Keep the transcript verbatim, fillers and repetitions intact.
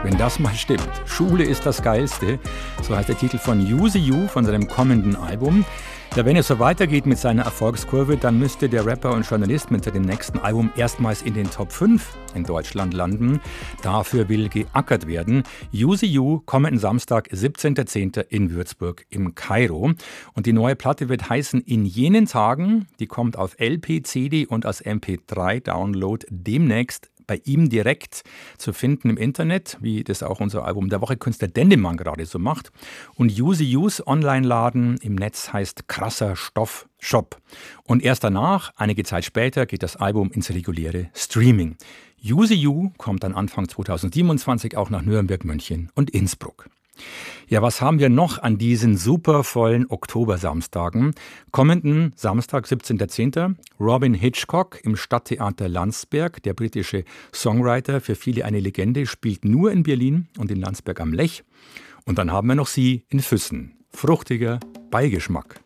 Wenn das mal stimmt. Schule ist das Geilste. So heißt der Titel von Use You von seinem kommenden Album. Ja, wenn es so weitergeht mit seiner Erfolgskurve, dann müsste der Rapper und Journalist mit seinem nächsten Album erstmals in den Top fünf in Deutschland landen. Dafür will geackert werden. Use You kommenden Samstag, siebzehnten zehnten in Würzburg im Kairo. Und die neue Platte wird heißen In jenen Tagen. Die kommt auf L P, C D und als M P drei Download demnächst bei ihm direkt zu finden im Internet, wie das auch unser Album der Woche Künstler Dendemann gerade so macht. Und Use You's Online-Laden im Netz heißt Krasser Stoff Shop. Und erst danach, einige Zeit später, geht das Album ins reguläre Streaming. Use You kommt dann Anfang zweitausendsiebenundzwanzig auch nach Nürnberg, München und Innsbruck. Ja, was haben wir noch an diesen super vollen Oktobersamstagen? Kommenden Samstag, siebzehnten zehnten Robin Hitchcock im Stadttheater Landsberg. Der britische Songwriter, für viele eine Legende, spielt nur in Berlin und in Landsberg am Lech. Und dann haben wir noch Sie in Füssen. Fruchtiger Beigeschmack.